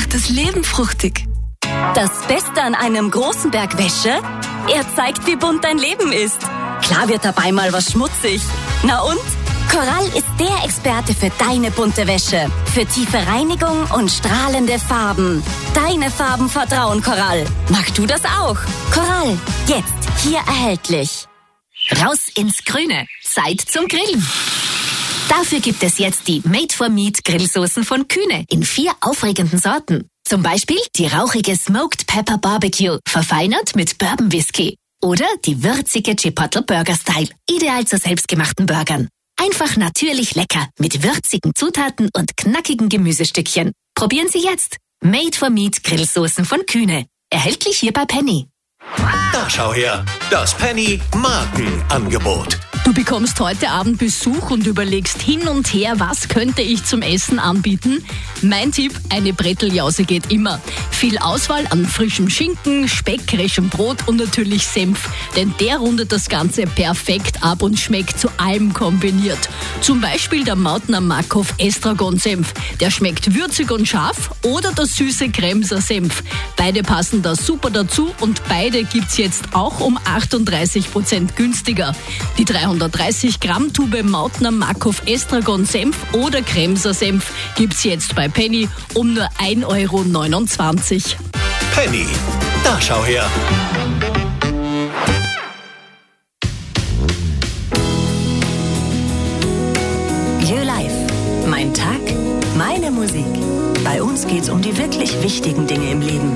macht das Leben fruchtig. Das Beste an einem großen Berg Wäsche? Er zeigt, wie bunt dein Leben ist. Klar wird dabei mal was schmutzig. Na und? Coral ist der Experte für deine bunte Wäsche. Für tiefe Reinigung und strahlende Farben. Deine Farben vertrauen Coral. Magst du das auch? Coral, jetzt hier erhältlich. Raus ins Grüne. Zeit zum Grillen. Dafür gibt es jetzt die Made for Meat Grillsoßen von Kühne in 4 aufregenden Sorten. Zum Beispiel die rauchige Smoked Pepper Barbecue, verfeinert mit Bourbon Whisky. Oder die würzige Chipotle Burger Style, ideal zu selbstgemachten Burgern. Einfach natürlich lecker mit würzigen Zutaten und knackigen Gemüsestückchen. Probieren Sie jetzt. Made for Meat Grillsoßen von Kühne. Erhältlich hier bei Penny. Da schau her, das Penny Markenangebot. Du bekommst heute Abend Besuch und überlegst hin und her, was könnte ich zum Essen anbieten? Mein Tipp, eine Bretteljause geht immer. Viel Auswahl an frischem Schinken, Speck, frischem Brot und natürlich Senf. Denn der rundet das Ganze perfekt ab und schmeckt zu allem kombiniert. Zum Beispiel der Mautner Markov Estragon-Senf. Der schmeckt würzig und scharf, oder der süße Kremser Senf. Beide passen da super dazu und beide gibt's jetzt auch um 38% günstiger. Die 330 Gramm Tube Mautner Markov Estragon Senf oder Kremser Senf gibt's jetzt bei Penny um nur 1,29 €. Penny, da schau her. You Life. Mein Tag, meine Musik. Bei uns geht's um die wirklich wichtigen Dinge im Leben.